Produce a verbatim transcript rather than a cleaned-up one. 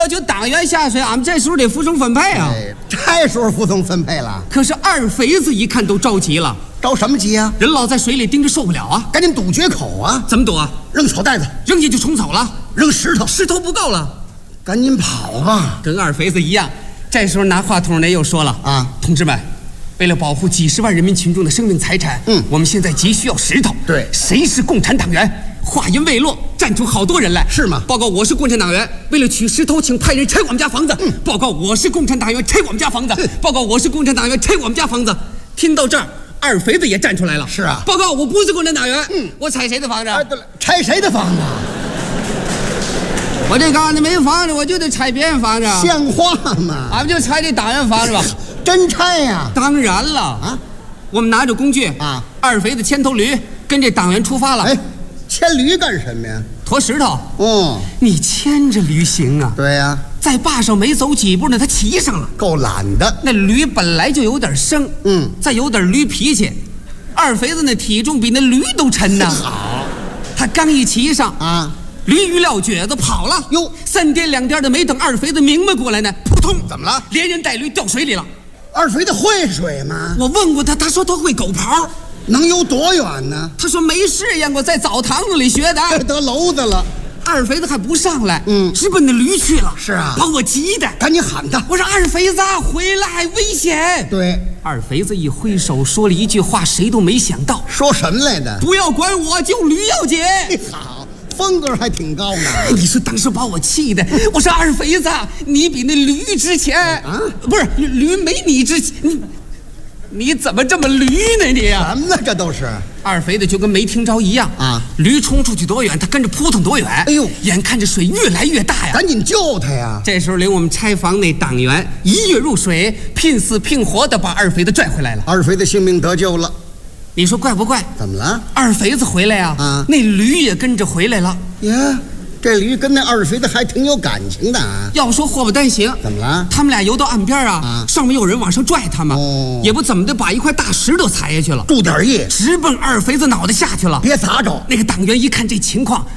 要求党员下水，俺们这时候得服从分配啊。 哎，这时候服从分配了。 可是二肥子一看都着急了， 着什么急啊？ 人老在水里盯着受不了啊！ 赶紧堵决口啊！ 怎么躲啊？ 扔草袋子， 扔下就冲走了。 扔石头， 石头不够了， 赶紧跑吧！ 跟二肥子一样。这时候拿话筒的又说了啊， 同志们，为了保护几十万人民群众的生命财产， 嗯， 我们现在急需要石头。 对， 谁是共产党员？话音未落，站出好多人来。 是吗？ 报告，我是共产党员，为了取石头，请派人拆我们家房子。嗯，报告，我是共产党员，拆我们家房子。嗯，报告，我是共产党员，拆我们家房子。听到这儿，二肥子也站出来了。 是啊， 报告，我不是共产党员。嗯，我拆谁的房子？ 哎，对了，拆谁的房子？ 我这嘎达没房子，我就得拆别人房子。 像话吗？ 俺们就拆这党员房子吧。 真拆呀？ 当然了啊，我们拿着工具啊， 二肥子牵头驴跟这党员出发了。 哎，牵驴干什么呀？ 驮石头。 哦， 你牵着驴行啊？ 对呀， 在坝上没走几步呢，他骑上了。 够懒的。 那驴本来就有点生， 嗯， 再有点驴脾气。二肥子那体重比那驴都沉呐。 好， 他刚一骑上啊， 驴一撂蹶子跑了。 哟， 三颠两颠的，没等二肥子明白过来呢，扑通， 怎么了？ 连人带驴掉水里了。 二肥子会水吗？ 我问过他，他说他会狗刨。 能游多远呢？ 他说没试验过，在澡堂子里学的。 得篓子了。 二肥子还不上来， 嗯， 直奔那驴去了。 是啊， 把我急的， 赶紧喊他。 我说二肥子回来，危险。 对， 二肥子一挥手说了一句话，谁都没想到。 说什么来的？ 不要管我，救驴要紧。 好，风格还挺高呢。 你说当时把我气的，我说二肥子，你比那驴值钱啊？不是，驴没你值钱。你你怎么这么驴呢你啊？ 什么呢？这都是。 二肥子就跟没听着一样啊！ 驴冲出去多远，他跟着扑腾多远。 哎呦， 眼看着水越来越大呀， 赶紧救他呀！ 这时候领我们拆房那党员一跃入水，拼死拼活的把二肥子拽回来了。 二肥子性命得救了。 你说怪不怪？ 怎么了？ 二肥子回来呀， 啊， 那驴也跟着回来了。 呀，这驴跟那二肥子还挺有感情的啊。 要说祸不单行， 怎么了？ 他们俩游到岸边啊， 啊上面有人往上拽他们， 哦， 也不怎么的把一块大石头踩下去了， 注点意， 直奔二肥子脑袋下去了。 别砸着！ 那个党员一看这情况，